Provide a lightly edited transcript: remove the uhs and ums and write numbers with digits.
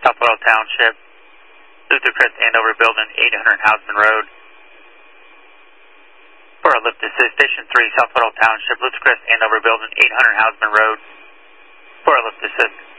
South Little Township, Luther Crest, Andover Building, 800 Houseman Road. For a lift assist, Station 3, South Little Township, Luther Crest, Andover Building, 800 Houseman Road. For a lift assist.